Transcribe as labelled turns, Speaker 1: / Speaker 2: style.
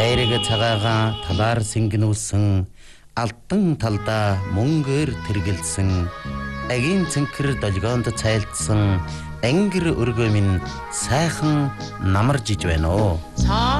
Speaker 1: Хайрыг цагаагаа талаар сэнгэнүүлсэн алтан талдаа мөнгөөр тэргэлсэн агийн цэнхэр долгионд цайлдсан ангир өргөө минь сайхан намарж иж байна оо.